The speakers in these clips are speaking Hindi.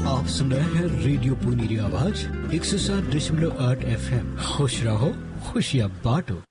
आप सुन रहे हैं रेडियो पुनीरी आवाज 107.8 FM। खुश रहो, खुशियाँ बांटो।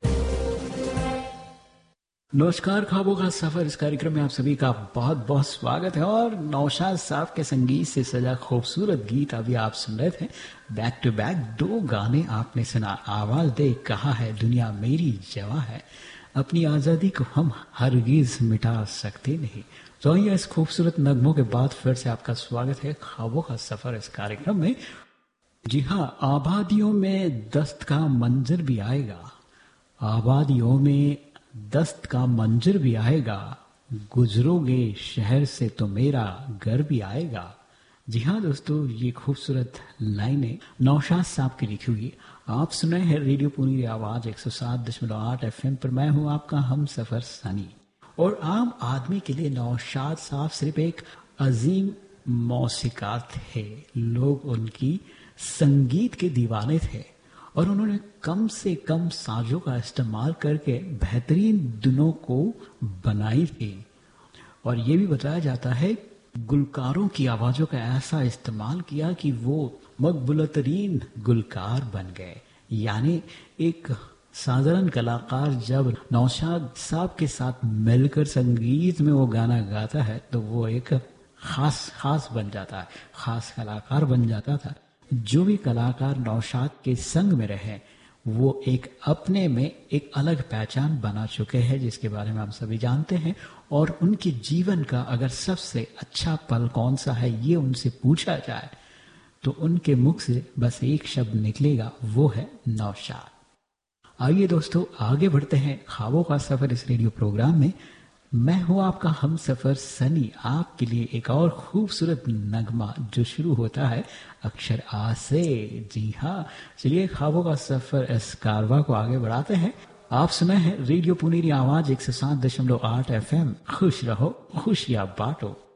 नमस्कार, ख्वाबों का सफर इस कार्यक्रम में आप सभी का बहुत बहुत स्वागत है। और नौशाद साहब के संगीत से सजा खूबसूरत गीत अभी आप सुन रहे थे। बैक टू बैक 2 गाने आपने सुना। आवाज दे कहा है दुनिया मेरी जवां है, अपनी आजादी को हम हरगिज मिटा सकते नहीं। तो आइए इस खूबसूरत नगमों के बाद फिर से आपका स्वागत है ख्वाबों का सफर इस कार्यक्रम में। जी हाँ, आबादियों में दस्त का मंजर भी आएगा, आबादियों में दस्त का मंजर भी आएगा, गुजरोगे शहर से तो मेरा घर भी आएगा। जी हाँ दोस्तों, ये खूबसूरत लाइनें नौशाद साहब की लिखी हुई आप सुन रहे हैं रेडियो पुनीरी आवाज 107.8 FM पर। मैं हूं आपका हम सफर सनी। और आम आदमी के लिए नौशाद साहब सिर्फ एक अजीम मौसीकार थे। लोग उनकी संगीत के दीवाने थे और उन्होंने कम से कम साजों का इस्तेमाल करके बेहतरीन धुनों को बनाई थी। और ये भी बताया जाता है गुलकारों की आवाजों का ऐसा इस्तेमाल किया कि वो मकबूलतरीन गुलकार बन गए। यानी एक साधारण कलाकार जब नौशाद साहब के साथ मिलकर संगीत में वो गाना गाता है तो वो एक खास बन जाता है, खास कलाकार बन जाता था। जो भी कलाकार नौशाद के संग में रहे वो एक अपने में एक अलग पहचान बना चुके हैं, जिसके बारे में हम सभी जानते हैं। और उनके जीवन का अगर सबसे अच्छा पल कौन सा है ये उनसे पूछा जाए तो उनके मुख से बस एक शब्द निकलेगा, वो है नौशाद। आइए दोस्तों आगे बढ़ते हैं ख्वाबों का सफर इस रेडियो प्रोग्राम में। मैं हूं आपका हम सफर सनी, आपके लिए एक और खूबसूरत नगमा जो शुरू होता है अक्षर आ से। जी हाँ, चलिए ख्वाबों का सफर इस कारवा को आगे बढ़ाते हैं। आप सुने हैं रेडियो पुनीरी आवाज 107.8 FM। खुश रहो, खुशियां बांटो।